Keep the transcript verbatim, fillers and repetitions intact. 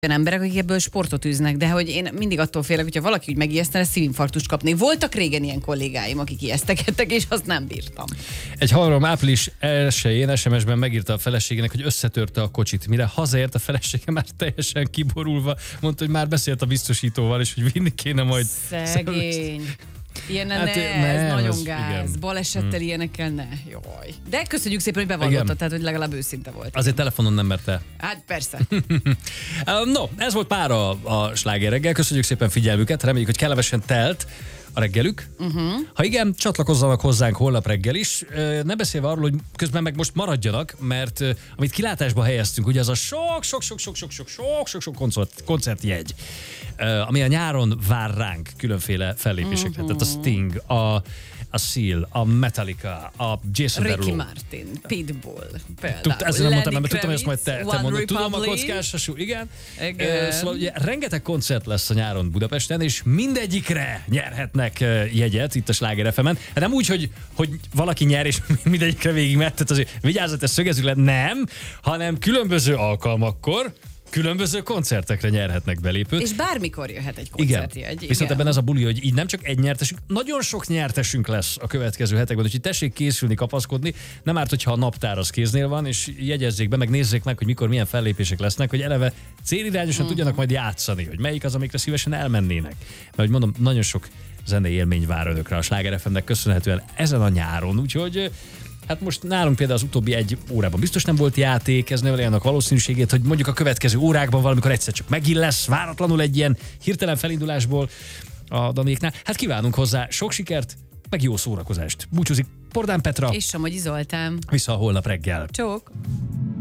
olyan emberek, akik ebből sportot űznek, de hogy én mindig attól félek, hogyha valaki úgy megijesztene, szívinfarktust kapnék. Voltak régen ilyen kollégáim, akik ijesztegettek, és azt nem bírtam. Egy hallgatom április elsején es em es-ben megírta a feleségének, hogy összetörte a kocsit. Mire hazaért, a felesége már teljesen kiborulva mondta, hogy már beszélt a biztosítóval, és hogy vinni kéne majd. Szegény. Ilyen hát, ne, nem, ez nagyon az, gáz. igen. Balesettel hmm. ilyenekkel ne. Jaj. De köszönjük szépen, hogy bevallotta, tehát hogy legalább őszinte volt. Azért telefonon nem merte. Hát persze. No, ez volt már a, a Sláger reggel. Köszönjük szépen figyelmüket. Reméljük, hogy kellemesen telt a reggelük. Uh-huh. Ha igen, csatlakozzanak hozzánk holnap reggel is. Ne beszélve arról, hogy közben meg most maradjanak, mert amit kilátásba helyeztünk, ugye az a sok-sok-sok-sok-sok-sok-sok-sok-sok koncert, koncertjegy, ami a nyáron vár ránk különféle fellépéseket. Uh-huh. Tehát a Sting, a a Seal, a Metallica, a Jason Derulo. Ricky Martin, Pitbull, például. Tud, ezzel nem mondtam, mert tudtam, hogy ezt majd te, te mondod. Tudom a kockásasú, igen. igen. Szóval ugye, rengeteg koncert lesz a nyáron Budapesten, és mindegyikre nyerhetnek jegyet itt a Sláger ef emen. Hát nem úgy, hogy, hogy valaki nyer, és mindegyikre végigmehet, tehát azért vigyázzat, ezt szögezzük le, nem, hanem különböző alkalmakkor különböző koncertekre nyerhetnek belépőt. És bármikor jöhet egy koncertjegy. Igen. Viszont igen. Ebben az a buli, hogy így nem csak egy nyertesünk, nagyon sok nyertesünk lesz a következő hetekben, úgyhogy tessék készülni, kapaszkodni. Nem árt, hogyha a naptár az kéznél van, és jegyezzék be, meg nézzék meg, hogy mikor milyen fellépések lesznek, hogy eleve célirányosan mm. tudjanak majd játszani, hogy melyik az, amikre szívesen elmennének. Mert hogy mondom, nagyon sok zenei élmény vár önökre a Sláger ef emnek köszönhetően ezen a nyáron, úgyhogy hát most nálunk például az utóbbi egy órában biztos nem volt játék, ez növeli annak valószínűségét, hogy mondjuk a következő órákban valamikor egyszer csak megint lesz, váratlanul egy ilyen hirtelen felindulásból a Danéknál. Hát kívánunk hozzá sok sikert, meg jó szórakozást. Búcsúzik Pordán Petra. És Somogyi Zoltán. Vissza holnap reggel. Csók.